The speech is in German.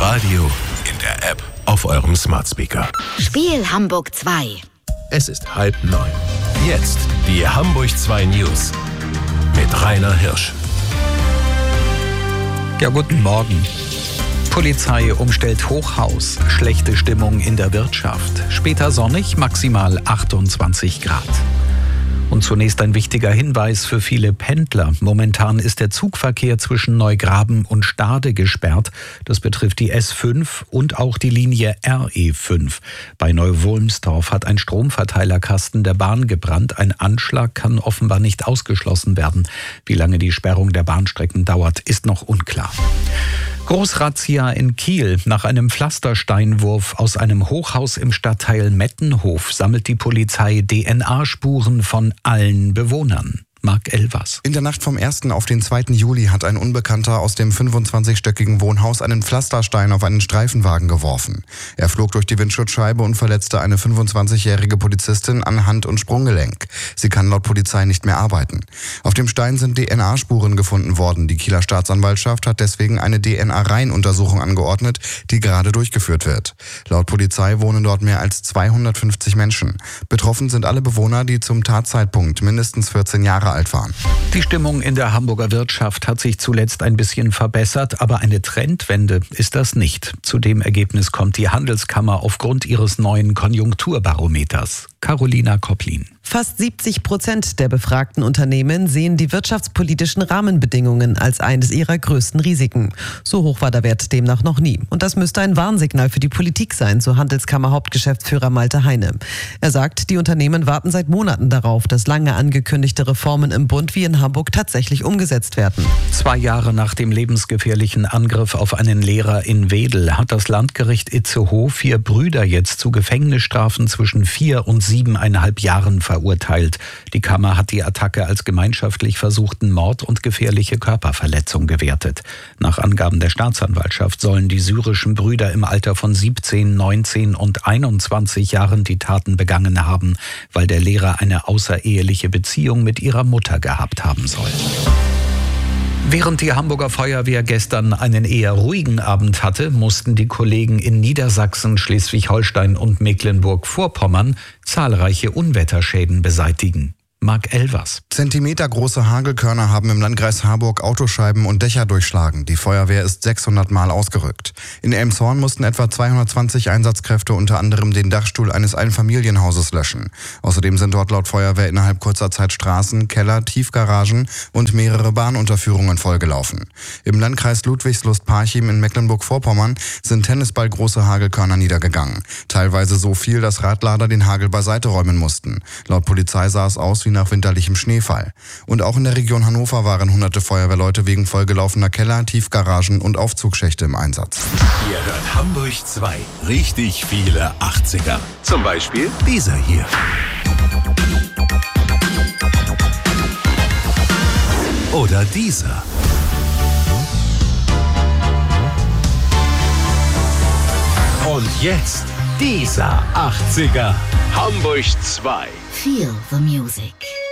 Radio, in der App, auf eurem Smart Speaker. Spiel Hamburg 2. Es ist 8:30. Jetzt die Hamburg 2 News mit Rainer Hirsch. Ja, guten Morgen. Polizei umstellt Hochhaus, schlechte Stimmung in der Wirtschaft. Später sonnig, maximal 28 Grad. Und zunächst ein wichtiger Hinweis für viele Pendler. Momentan ist der Zugverkehr zwischen Neugraben und Stade gesperrt. Das betrifft die S5 und auch die Linie RE5. Bei Neu-Wulmstorf hat ein Stromverteilerkasten der Bahn gebrannt. Ein Anschlag kann offenbar nicht ausgeschlossen werden. Wie lange die Sperrung der Bahnstrecken dauert, ist noch unklar. Großrazzia in Kiel. Nach einem Pflastersteinwurf aus einem Hochhaus im Stadtteil Mettenhof sammelt die Polizei DNA-Spuren von allen Bewohnern. Marc Elvers. In der Nacht vom 1. auf den 2. Juli hat ein Unbekannter aus dem 25-stöckigen Wohnhaus einen Pflasterstein auf einen Streifenwagen geworfen. Er flog durch die Windschutzscheibe und verletzte eine 25-jährige Polizistin an Hand- und Sprunggelenk. Sie kann laut Polizei nicht mehr arbeiten. Auf dem Stein sind DNA-Spuren gefunden worden. Die Kieler Staatsanwaltschaft hat deswegen eine DNA-Reihenuntersuchung angeordnet, die gerade durchgeführt wird. Laut Polizei wohnen dort mehr als 250 Menschen. Betroffen sind alle Bewohner, die zum Tatzeitpunkt mindestens 14 Jahre alt waren. Die Stimmung in der Hamburger Wirtschaft hat sich zuletzt ein bisschen verbessert, aber eine Trendwende ist das nicht. Zu dem Ergebnis kommt die Handelskammer aufgrund ihres neuen Konjunkturbarometers. Carolina Kopplin. Fast 70% der befragten Unternehmen sehen die wirtschaftspolitischen Rahmenbedingungen als eines ihrer größten Risiken. So hoch war der Wert demnach noch nie. Und das müsste ein Warnsignal für die Politik sein, so Handelskammer-Hauptgeschäftsführer Malte Heine. Er sagt, die Unternehmen warten seit Monaten darauf, dass lange angekündigte Reformen im Bund wie in Hamburg tatsächlich umgesetzt werden. 2 Jahre nach dem lebensgefährlichen Angriff auf einen Lehrer in Wedel hat das Landgericht Itzehoe 4 Brüder jetzt zu Gefängnisstrafen zwischen 4 und 7,5 Jahren verurteilt. Die Kammer hat die Attacke als gemeinschaftlich versuchten Mord und gefährliche Körperverletzung gewertet. Nach Angaben der Staatsanwaltschaft sollen die syrischen Brüder im Alter von 17, 19 und 21 Jahren die Taten begangen haben, weil der Lehrer eine außereheliche Beziehung mit ihrer Mutter gehabt haben soll. Während die Hamburger Feuerwehr gestern einen eher ruhigen Abend hatte, mussten die Kollegen in Niedersachsen, Schleswig-Holstein und Mecklenburg-Vorpommern zahlreiche Unwetterschäden beseitigen. Marc Elvers. Zentimetergroße Hagelkörner haben im Landkreis Harburg Autoscheiben und Dächer durchschlagen. Die Feuerwehr ist 600 Mal ausgerückt. In Elmshorn mussten etwa 220 Einsatzkräfte unter anderem den Dachstuhl eines Einfamilienhauses löschen. Außerdem sind dort laut Feuerwehr innerhalb kurzer Zeit Straßen, Keller, Tiefgaragen und mehrere Bahnunterführungen vollgelaufen. Im Landkreis Ludwigslust-Parchim in Mecklenburg-Vorpommern sind tennisballgroße Hagelkörner niedergegangen. Teilweise so viel, dass Radlader den Hagel beiseite räumen mussten. Laut Polizei sah es aus wie nach winterlichem Schneefall. Und auch in der Region Hannover waren hunderte Feuerwehrleute wegen vollgelaufener Keller, Tiefgaragen und Aufzugschächte im Einsatz. Ihr hört Hamburg 2. Richtig viele 80er. Zum Beispiel dieser hier. Oder dieser. Und jetzt dieser 80er. Hamburg 2. Feel the music.